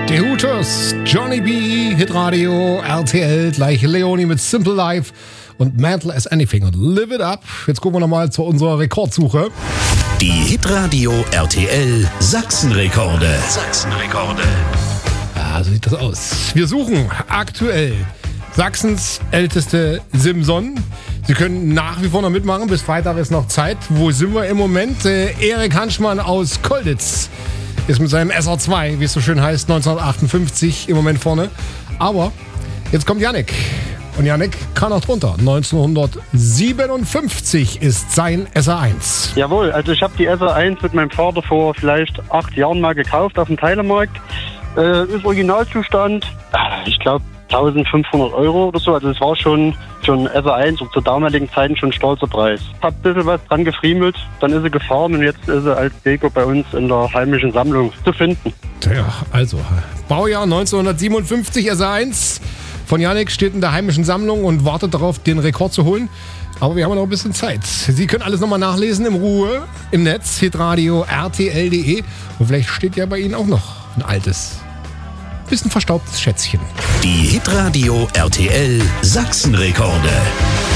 Die Hooters, Johnny B, Hitradio, RTL, gleich Leonie mit Simple Life und Mental as Anything und Live It Up. Jetzt gucken wir nochmal zu unserer Rekordsuche. Die Hitradio RTL Sachsenrekorde. Ja, so sieht das aus. Wir suchen aktuell Sachsens älteste Simson. Sie können nach wie vor noch mitmachen. Bis Freitag ist noch Zeit. Wo sind wir im Moment? Erik Hanschmann aus Kolditz ist mit seinem SR2, wie es so schön heißt, 1958 im Moment vorne. Aber jetzt kommt Yannick. Und Yannick kann auch drunter. 1957 ist sein SR1. Jawohl, also ich habe die SR1 mit meinem Vater vor vielleicht 8 Jahren mal gekauft auf dem Teilemarkt. Ist Originalzustand, ich glaube 1500 Euro oder so. Also es war schon für ein SR1 und zu damaligen Zeiten schon ein stolzer Preis. Hab ein bisschen was dran gefriemelt, dann ist sie gefahren und jetzt ist sie als Deko bei uns in der heimischen Sammlung zu finden. Ja, also Baujahr 1957 SR1 von Yannick steht in der heimischen Sammlung und wartet darauf, den Rekord zu holen. Aber wir haben noch ein bisschen Zeit. Sie können alles nochmal nachlesen in Ruhe im Netz, hitradio rtl.de. Und vielleicht steht ja bei Ihnen auch noch ein altes, bisschen verstaubtes Schätzchen. Die Hitradio RTL Sachsenrekorde.